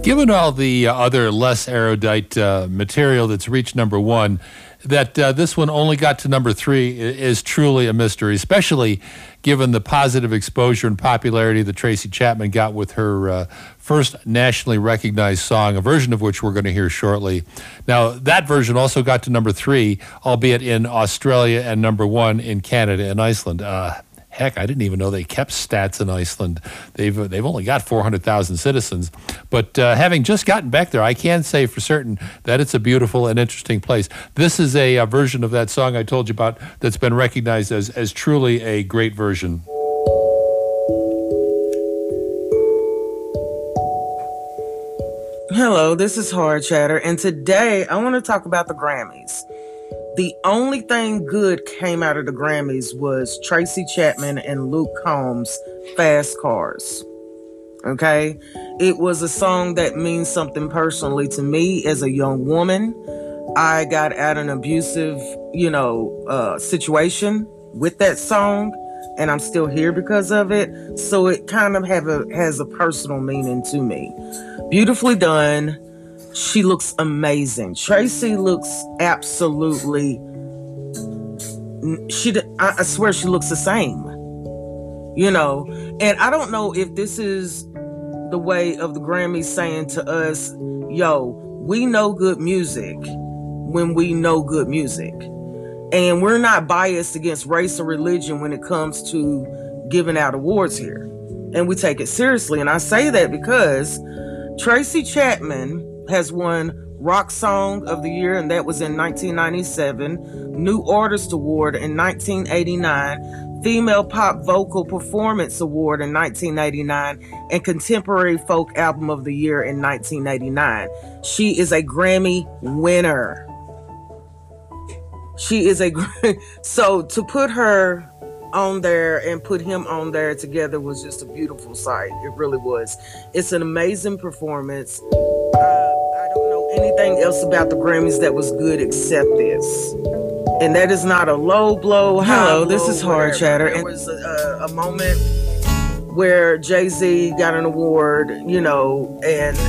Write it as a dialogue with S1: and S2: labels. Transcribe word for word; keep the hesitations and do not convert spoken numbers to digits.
S1: Given all the uh, other less erudite uh, material that's reached number one, that uh, this one only got to number three i- is truly a mystery, especially given the positive exposure and popularity that Tracy Chapman got with her uh, first nationally recognized song, a version of which we're going to hear shortly. Now, that version also got to number three, albeit in Australia, and number one in Canada and Iceland. Uh, Heck, I didn't even know they kept stats in Iceland. They've they've only got four hundred thousand citizens. But uh, having just gotten back there, I can say for certain that it's a beautiful and interesting place. This is a, a version of that song I told you about that's been recognized as, as truly a great version.
S2: Hello, this is Hard Chatter, and today I want to talk about the Grammys. The only thing good came out of the Grammys was Tracy Chapman and Luke Combs' Fast Cars. Okay? It was a song that means something personally to me as a young woman. I got out an abusive, you know, uh, situation with that song, and I'm still here because of it. So it kind of have a, has a personal meaning to me. Beautifully done. She looks amazing. Tracy looks absolutely, she, I I swear she looks the same, you know, and I don't know if this is the way of the Grammys saying to us, yo, we know good music when we know good music. And we're not biased against race or religion when it comes to giving out awards here. And we take it seriously. And I say that because Tracy Chapman has won Rock Song of the Year, and that was in nineteen ninety-seven, New Artist Award in nineteen eighty-nine, Female Pop Vocal Performance Award in nineteen eighty-nine, and Contemporary Folk Album of the Year in nineteen eighty-nine. She is a Grammy winner. She is a so to put her on there and put him on there together was just a beautiful sight. It really was. It's an amazing performance. Uh, I don't know anything else about the Grammys that was good except this. And that is not a low blow. Hello, this is Hard Chatter. There was a, a moment where Jay-Z got an award, you know, and